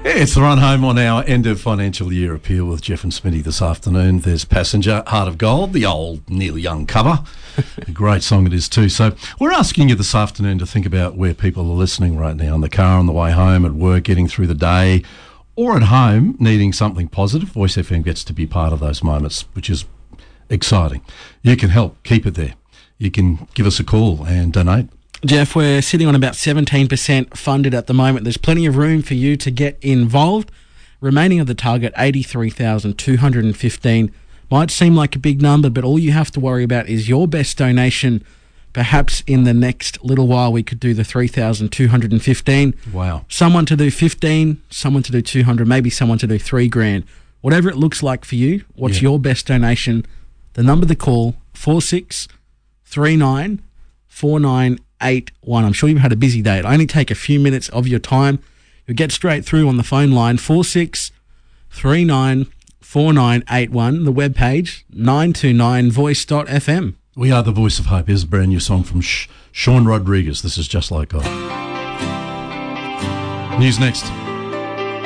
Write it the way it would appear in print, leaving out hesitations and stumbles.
It's the run home on our end of financial year appeal with Jeff and Smitty this afternoon. There's Passenger, Heart of Gold, the old Neil Young cover. A great song it is too. So we're asking you this afternoon to think about where people are listening right now, in the car, on the way home, at work, getting through the day, or at home needing something positive. Voice FM gets to be part of those moments, which is exciting. You can help keep it there. You can give us a call and donate. Jeff, we're sitting on about 17% funded at the moment. There's plenty of room for you to get involved. Remaining of the target, 83,215. Might seem like a big number, but all you have to worry about is your best donation. Perhaps in the next little while we could do the 3,215. Wow. Someone to do 15, someone to do 200, maybe someone to do $3,000. Whatever it looks like for you, what's your best donation? The number to call, 46394981. I'm sure you've had a busy day. It'll only take a few minutes of your time. You'll get straight through on the phone line, 46394981. The webpage, 929voice.fm. We are the voice of hope. Here's a brand new song from Sean Rodriguez. This is Just Like God. News next.